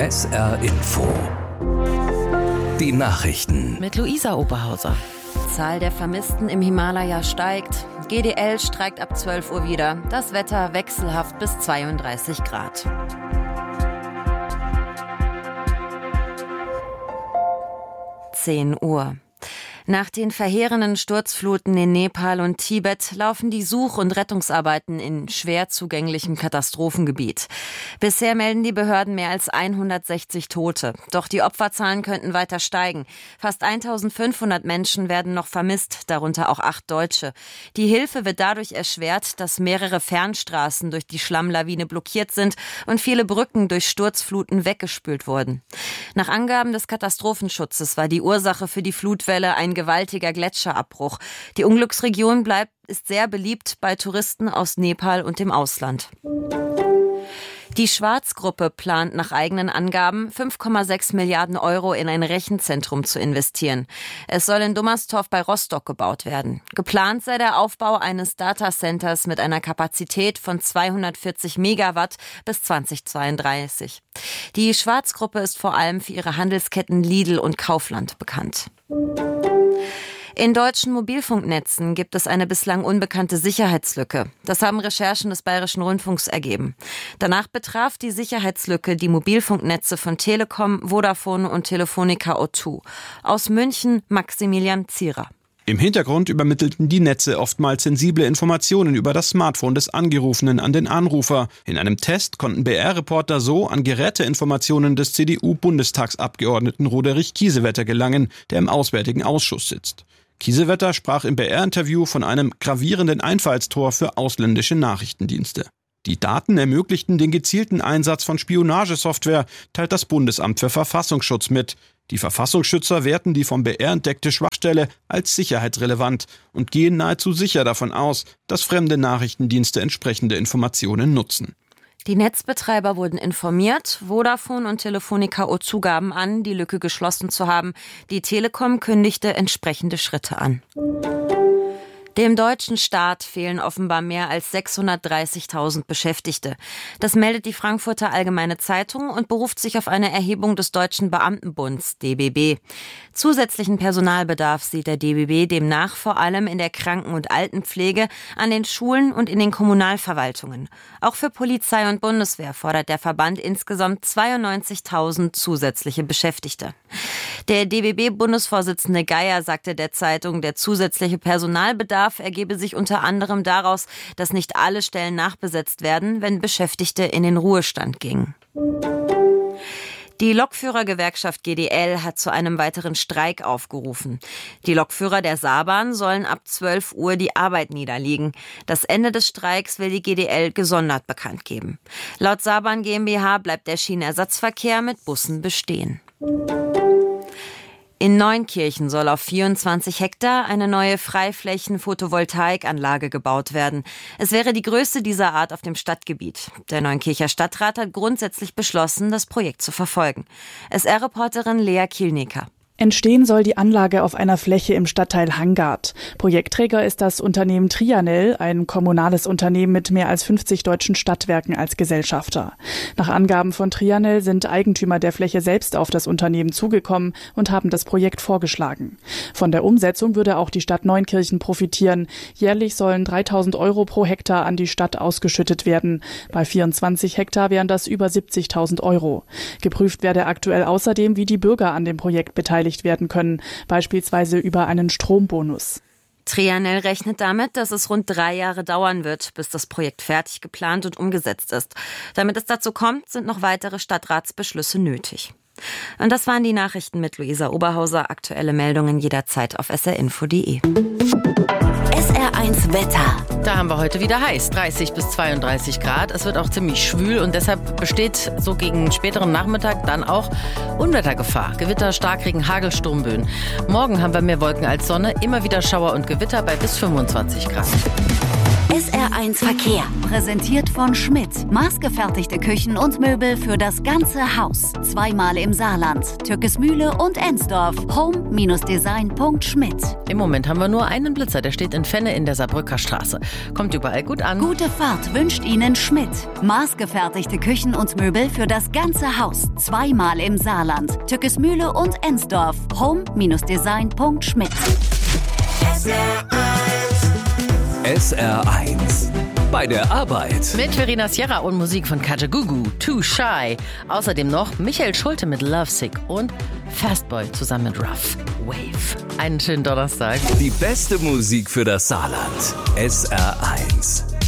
SR Info. Die Nachrichten. Mit Luisa Oberhauser. Zahl der Vermissten im Himalaya steigt. GDL streikt ab 12 Uhr wieder. Das Wetter wechselhaft bis 32 Grad. Uhr. Nach den verheerenden Sturzfluten in Nepal und Tibet laufen die Such- und Rettungsarbeiten in schwer zugänglichem Katastrophengebiet. Bisher melden die Behörden mehr als 160 Tote. Doch die Opferzahlen könnten weiter steigen. Fast 1500 Menschen werden noch vermisst, darunter auch 8 Deutsche. Die Hilfe wird dadurch erschwert, dass mehrere Fernstraßen durch die Schlammlawine blockiert sind und viele Brücken durch Sturzfluten weggespült wurden. Nach Angaben des Katastrophenschutzes war die Ursache für die Flutwelle ein gewaltiger Gletscherabbruch. Die Unglücksregion ist sehr beliebt bei Touristen aus Nepal und dem Ausland. Die Schwarz-Gruppe plant nach eigenen Angaben 5,6 Milliarden Euro in ein Rechenzentrum zu investieren. Es soll in Dummerstorf bei Rostock gebaut werden. Geplant sei der Aufbau eines Datacenters mit einer Kapazität von 240 Megawatt bis 2032. Die Schwarz-Gruppe ist vor allem für ihre Handelsketten Lidl und Kaufland bekannt. In deutschen Mobilfunknetzen gibt es eine bislang unbekannte Sicherheitslücke. Das haben Recherchen des Bayerischen Rundfunks ergeben. Danach betraf die Sicherheitslücke die Mobilfunknetze von Telekom, Vodafone und Telefonica O2. Aus München Maximilian Zierer. Im Hintergrund übermittelten die Netze oftmals sensible Informationen über das Smartphone des Angerufenen an den Anrufer. In einem Test konnten BR-Reporter so an Geräteinformationen des CDU-Bundestagsabgeordneten Roderich Kiesewetter gelangen, der im Auswärtigen Ausschuss sitzt. Kiesewetter sprach im BR-Interview von einem gravierenden Einfallstor für ausländische Nachrichtendienste. Die Daten ermöglichten den gezielten Einsatz von Spionagesoftware, teilt das Bundesamt für Verfassungsschutz mit. Die Verfassungsschützer werten die vom BR entdeckte Schwachstelle als sicherheitsrelevant und gehen nahezu sicher davon aus, dass fremde Nachrichtendienste entsprechende Informationen nutzen. Die Netzbetreiber wurden informiert. Vodafone und Telefonica O2 gaben an, die Lücke geschlossen zu haben. Die Telekom kündigte entsprechende Schritte an. Dem deutschen Staat fehlen offenbar mehr als 630.000 Beschäftigte. Das meldet die Frankfurter Allgemeine Zeitung und beruft sich auf eine Erhebung des Deutschen Beamtenbunds, DBB. Zusätzlichen Personalbedarf sieht der DBB demnach vor allem in der Kranken- und Altenpflege, an den Schulen und in den Kommunalverwaltungen. Auch für Polizei und Bundeswehr fordert der Verband insgesamt 92.000 zusätzliche Beschäftigte. Der DBB-Bundesvorsitzende Geier sagte der Zeitung, der zusätzliche Personalbedarf ergebe sich unter anderem daraus, dass nicht alle Stellen nachbesetzt werden, wenn Beschäftigte in den Ruhestand gingen. Die Lokführergewerkschaft GDL hat zu einem weiteren Streik aufgerufen. Die Lokführer der Saarbahn sollen ab 12 Uhr die Arbeit niederlegen. Das Ende des Streiks will die GDL gesondert bekannt geben. Laut Saarbahn GmbH bleibt der Schienenersatzverkehr mit Bussen bestehen. In Neunkirchen soll auf 24 Hektar eine neue Freiflächen-Photovoltaikanlage gebaut werden. Es wäre die größte dieser Art auf dem Stadtgebiet. Der Neunkircher Stadtrat hat grundsätzlich beschlossen, das Projekt zu verfolgen. SR-Reporterin Lea Kielnecker. Entstehen soll die Anlage auf einer Fläche im Stadtteil Hangard. Projektträger ist das Unternehmen Trianel, ein kommunales Unternehmen mit mehr als 50 deutschen Stadtwerken als Gesellschafter. Nach Angaben von Trianel sind Eigentümer der Fläche selbst auf das Unternehmen zugekommen und haben das Projekt vorgeschlagen. Von der Umsetzung würde auch die Stadt Neunkirchen profitieren. Jährlich sollen 3.000 Euro pro Hektar an die Stadt ausgeschüttet werden. Bei 24 Hektar wären das über 70.000 Euro. Geprüft werde aktuell außerdem, wie die Bürger an dem Projekt beteiligt werden können, beispielsweise über einen Strombonus. Trianel rechnet damit, dass es rund 3 Jahre dauern wird, bis das Projekt fertig geplant und umgesetzt ist. Damit es dazu kommt, sind noch weitere Stadtratsbeschlüsse nötig. Und das waren die Nachrichten mit Luisa Oberhauser. Aktuelle Meldungen jederzeit auf srinfo.de. SR1 Wetter. Da haben wir heute wieder heiß, 30 bis 32 Grad. Es wird auch ziemlich schwül und deshalb besteht so gegen späteren Nachmittag dann auch Unwettergefahr. Gewitter, Starkregen, Hagel, Sturmböen. Morgen haben wir mehr Wolken als Sonne, immer wieder Schauer und Gewitter bei bis 25 Grad. SR1 Verkehr, präsentiert von Schmidt. Maßgefertigte Küchen und Möbel für das ganze Haus. Zweimal im Saarland, Türkesmühle und Ensdorf. Home-design.schmidt. Im Moment haben wir nur einen Blitzer, der steht in Fenne in der Saarbrücker Straße. Kommt überall gut an. Gute Fahrt wünscht Ihnen Schmidt. Maßgefertigte Küchen und Möbel für das ganze Haus. Zweimal im Saarland, Türkesmühle und Ensdorf. Home-design.schmidt. SR1 bei der Arbeit. Mit Verena Sierra und Musik von Kajagoogoo, Too Shy. Außerdem noch Michael Schulte mit Lovesick und Fastboy zusammen mit Rough Wave. Einen schönen Donnerstag. Die beste Musik für das Saarland. SR1.